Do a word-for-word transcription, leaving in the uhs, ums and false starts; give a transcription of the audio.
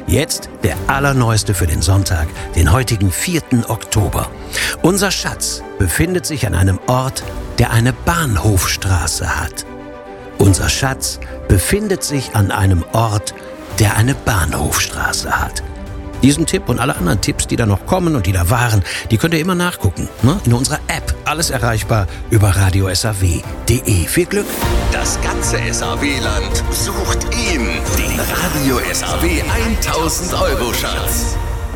Jetzt der allerneueste für den Sonntag, den heutigen vierten Oktober. Unser Schatz befindet sich an einem Ort, der eine Bahnhofstraße hat. Unser Schatz befindet sich an einem Ort, der eine Bahnhofstraße hat. Diesen Tipp und alle anderen Tipps, die da noch kommen und die da waren, die könnt ihr immer nachgucken, ne? In unserer App. Alles erreichbar über radio s a w punkt d e. Viel Glück! Das ganze S A W-Land sucht ihn, den Radio S A W tausend Euro Schatz.